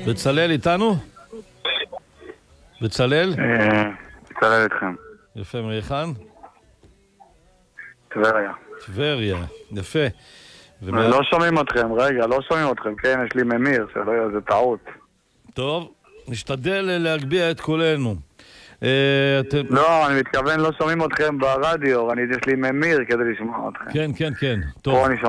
בצלאל איתנו? בצלאל? בצלאל איתכם. יפה, מהיכן? טבריה. טבריה, יפה. לא שומעים אתכם, רגע, לא שומעים אתכם, כן, יש לי ממיר, שלא יהיה, זה טעות. טוב, נשתדל להגביה את קולנו. לא, אני מתכוון, לא שומעים אתכם ברדיו, יש לי ממיר כדי לשמוע אתכם. כן, כן, כן. פה אני